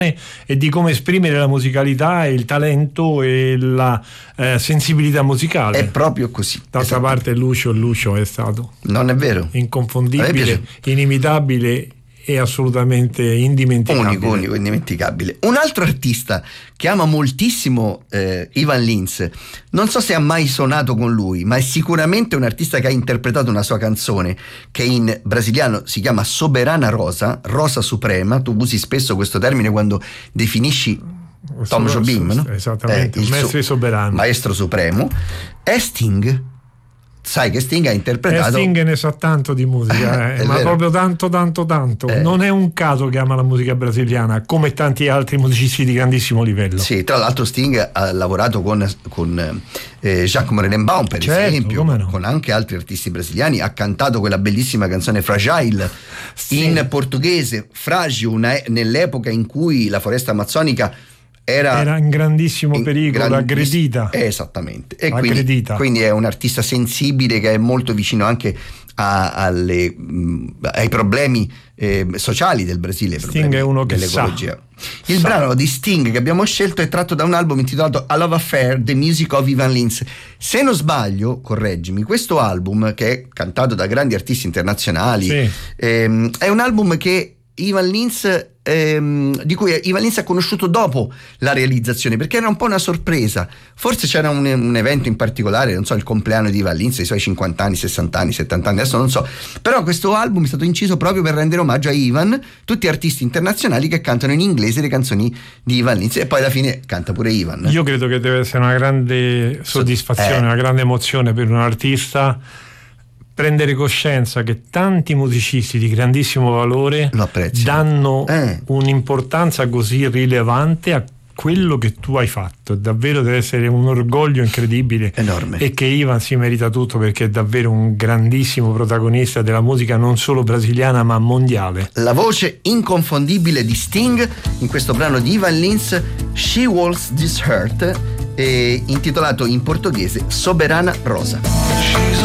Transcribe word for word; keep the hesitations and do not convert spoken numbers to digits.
e di come esprimere la musicalità e il talento e la eh, sensibilità musicale. È proprio così. D'altra esatto. parte Lucio Lucio è stato non è vero inconfondibile, inimitabile e assolutamente indimenticabile. Unico, unico, indimenticabile. Un altro artista che ama moltissimo eh, Ivan Lins, non so se ha mai suonato con lui, ma è sicuramente un artista che ha interpretato una sua canzone che in brasiliano si chiama Soberana Rosa, Rosa Suprema. Tu usi spesso questo termine quando definisci Tom Jobim, no? Esattamente, eh, il maestro su- soberano, maestro supremo. È Sting. Sai che Sting ha interpretato. Eh, Sting ne sa tanto di musica, eh, ma vero. proprio tanto, tanto, tanto. Eh. Non è un caso che ama la musica brasiliana, come tanti altri musicisti di grandissimo livello. Sì, tra l'altro Sting ha lavorato con, con eh, Jacques Morelenbaum, per certo, esempio, come no. con anche altri artisti brasiliani. Ha cantato quella bellissima canzone Fragile, sì. in portoghese, Fragile, una, nell'epoca in cui la foresta amazzonica Era, era in grandissimo in pericolo, grandissimo, aggredita. Esattamente. E aggredita. Quindi, quindi è un artista sensibile che è molto vicino anche a, alle, mh, ai problemi eh, sociali del Brasile. Sting è uno che dell'ecologia. sa. Il sa. brano di Sting che abbiamo scelto è tratto da un album intitolato A Love Affair, The Music of Ivan Lins. Se non sbaglio, correggimi, questo album, che è cantato da grandi artisti internazionali, sì. ehm, è un album che Ivan Lins Ehm, di cui Ivan Lins ha conosciuto dopo la realizzazione, perché era un po' una sorpresa. Forse c'era un, un evento in particolare, non so, il compleanno di Ivan Lins, i suoi cinquanta anni, sessanta anni, settanta anni, adesso non so, però questo album è stato inciso proprio per rendere omaggio a Ivan, tutti artisti internazionali che cantano in inglese le canzoni di Ivan Lins, e poi alla fine canta pure Ivan. Io credo che deve essere una grande soddisfazione, eh. una grande emozione per un artista prendere coscienza che tanti musicisti di grandissimo valore danno eh. un'importanza così rilevante a quello che tu hai fatto. Davvero deve essere un orgoglio incredibile, enorme, e che Ivan si merita tutto, perché è davvero un grandissimo protagonista della musica non solo brasiliana ma mondiale. La voce inconfondibile di Sting in questo brano di Ivan Lins, She Walks This Earth, eh, intitolato in portoghese Soberana Rosa.